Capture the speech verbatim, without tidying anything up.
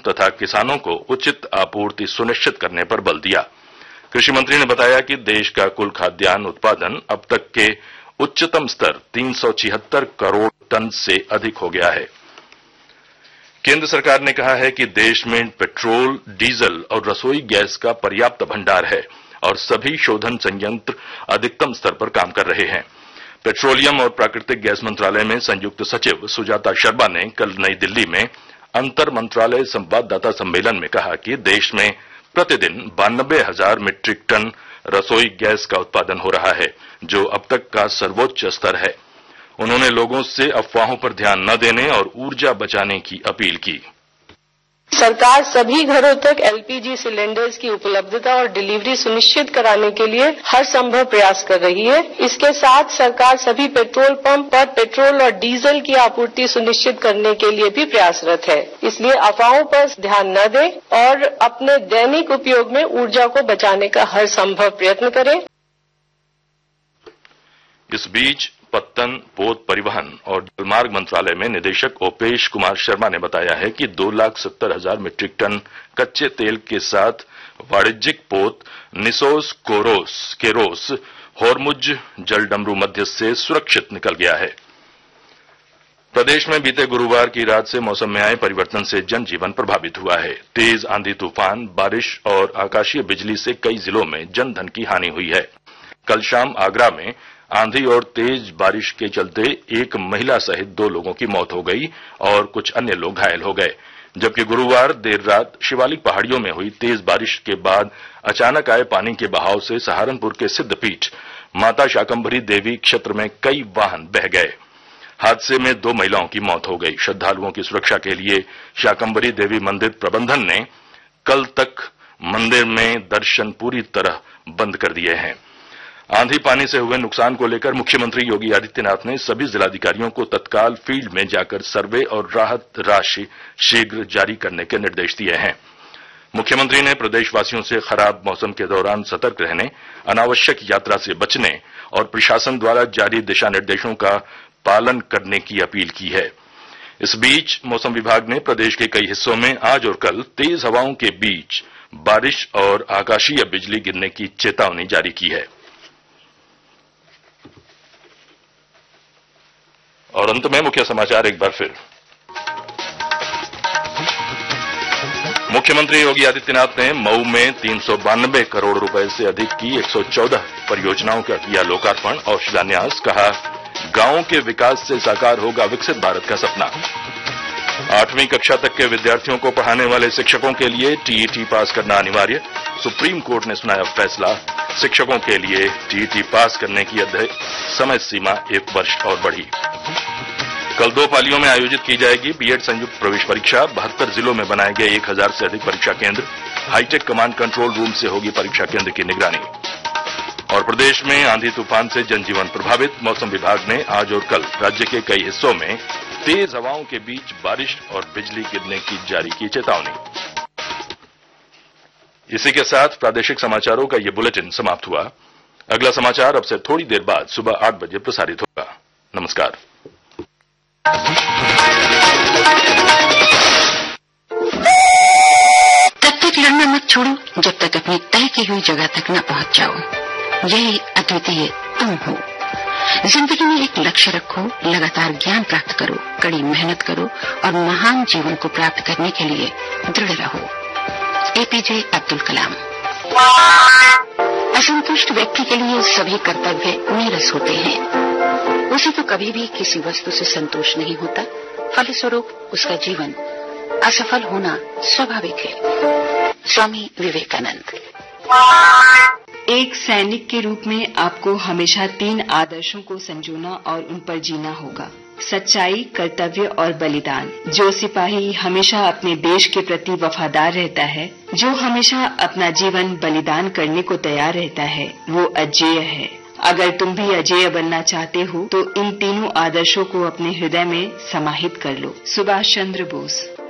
तथा किसानों को उचित आपूर्ति सुनिश्चित करने पर बल दिया। कृषि मंत्री ने बताया कि देश का कुल खाद्यान्न उत्पादन अब तक के उच्चतम स्तर तीन सौ छिहत्तर करोड़ टन से अधिक हो गया है। केंद्र सरकार ने कहा है कि देश में पेट्रोल, डीजल और रसोई गैस का पर्याप्त भंडार है और सभी शोधन संयंत्र अधिकतम स्तर पर काम कर रहे हैं। पेट्रोलियम और प्राकृतिक गैस मंत्रालय में संयुक्त सचिव सुजाता शर्मा ने कल नई दिल्ली में अंतर मंत्रालय संवाददाता सम्मेलन में कहा कि देश में प्रतिदिन बानबे हजार मीट्रिक टन रसोई गैस का उत्पादन हो रहा है, जो अब तक का सर्वोच्च स्तर है। उन्होंने लोगों से अफवाहों पर ध्यान न देने और ऊर्जा बचाने की अपील की। सरकार सभी घरों तक एलपीजी सिलेंडर्स की उपलब्धता और डिलीवरी सुनिश्चित कराने के लिए हर संभव प्रयास कर रही है। इसके साथ सरकार सभी पेट्रोल पंप पर पेट्रोल और डीजल की आपूर्ति सुनिश्चित करने के लिए भी प्रयासरत है। इसलिए अफवाहों पर ध्यान न दें और अपने दैनिक उपयोग में ऊर्जा को बचाने का हर संभव प्रयत्न करें। इस बीच पत्तन, पोत परिवहन और जलमार्ग मंत्रालय में निदेशक ओपेश कुमार शर्मा ने बताया है कि दो लाख सत्तर हजार मीट्रिक टन कच्चे तेल के साथ वाणिज्यिक पोत निसोस कोरोस केरोस होर्मुज जलडमरू मध्य से सुरक्षित निकल गया है। प्रदेश में बीते गुरुवार की रात से मौसम में आए परिवर्तन से जनजीवन प्रभावित हुआ है। तेज आंधी तूफान, बारिश और आकाशीय बिजली से कई जिलों में जनधन की हानि हुई है। कल शाम आगरा में आंधी और तेज बारिश के चलते एक महिला सहित दो लोगों की मौत हो गई और कुछ अन्य लोग घायल हो गए, जबकि गुरुवार देर रात शिवालिक पहाड़ियों में हुई तेज बारिश के बाद अचानक आए पानी के बहाव से सहारनपुर के सिद्धपीठ माता शाकंभरी देवी क्षेत्र में कई वाहन बह गए। हादसे में दो महिलाओं की मौत हो गई। श्रद्धालुओं की सुरक्षा के लिए शाकंभरी देवी मंदिर प्रबंधन ने कल तक मंदिर में दर्शन पूरी तरह बंद कर दिए हैं। आंधी पानी से हुए नुकसान को लेकर मुख्यमंत्री योगी आदित्यनाथ ने सभी जिलाधिकारियों को तत्काल फील्ड में जाकर सर्वे और राहत राशि शीघ्र जारी करने के निर्देश दिए हैं। मुख्यमंत्री ने प्रदेशवासियों से खराब मौसम के दौरान सतर्क रहने, अनावश्यक यात्रा से बचने और प्रशासन द्वारा जारी दिशा निर्देशों का पालन करने की अपील की है। इस बीच मौसम विभाग ने प्रदेश के कई हिस्सों में आज और कल तेज हवाओं के बीच बारिश और आकाशीय बिजली गिरने की चेतावनी जारी की है। और अंत में मुख्य समाचार एक बार फिर। मुख्यमंत्री योगी आदित्यनाथ ने मऊ में तीन सौ बानबे करोड़ रुपए से अधिक की एक सौ चौदह परियोजनाओं का किया लोकार्पण और शिलान्यास। कहा, गांवों के विकास से साकार होगा विकसित भारत का सपना। आठवीं कक्षा तक के विद्यार्थियों को पढ़ाने वाले शिक्षकों के लिए टीईटी पास करना अनिवार्य। सुप्रीम कोर्ट ने सुनाया फैसला। शिक्षकों के लिए टीईटी पास करने की समय सीमा एक वर्ष और बढ़ी। कल दो पालियों में आयोजित की जाएगी बीएड संयुक्त प्रवेश परीक्षा। बहत्तर जिलों में बनाए गए एक हजार से अधिक परीक्षा केंद्र। हाईटेक कमांड कंट्रोल रूम से होगी परीक्षा केंद्र की निगरानी। और प्रदेश में आंधी तूफान से जनजीवन प्रभावित। मौसम विभाग ने आज और कल राज्य के कई हिस्सों में तेज हवाओं के बीच बारिश और बिजली गिरने की जारी की चेतावनी। इसी के साथ प्रादेशिक समाचारों का ये बुलेटिन समाप्त हुआ। अगला समाचार अब से थोड़ी देर बाद सुबह आठ बजे प्रसारित होगा। नमस्कार। तब तक लड़ना मत छोड़ो जब तक अपनी तय की हुई जगह तक न पहुंच जाओ। यही अद्वितीय तुम हो। जिंदगी में एक लक्ष्य रखो, लगातार ज्ञान प्राप्त करो, कड़ी मेहनत करो और महान जीवन को प्राप्त करने के लिए दृढ़ रहो। एपीजे अब्दुल कलाम। असंतुष्ट व्यक्ति के लिए सभी कर्तव्य नीरस होते हैं। उसे तो कभी भी किसी वस्तु से संतोष नहीं होता। फलस्वरूप उसका जीवन असफल होना स्वाभाविक है। स्वामी विवेकानंद। एक सैनिक के रूप में आपको हमेशा तीन आदर्शों को संजोना और उन पर जीना होगा: सच्चाई, कर्तव्य और बलिदान। जो सिपाही हमेशा अपने देश के प्रति वफादार रहता है, जो हमेशा अपना जीवन बलिदान करने को तैयार रहता है, वो अजेय है। अगर तुम भी अजेय बनना चाहते हो तो इन तीनों आदर्शों को अपने हृदय में समाहित कर लो। सुभाष चंद्र बोस।